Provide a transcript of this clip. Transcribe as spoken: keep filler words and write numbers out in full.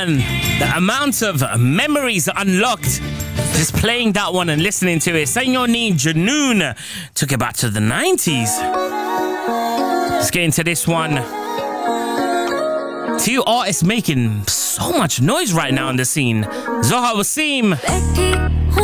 man, the amount of memories unlocked just playing that one and listening to it. Sayoni Junoon took it back to the nineties. Let's get into this one. Two artists making so much noise right now on the scene. Zohar Wasim.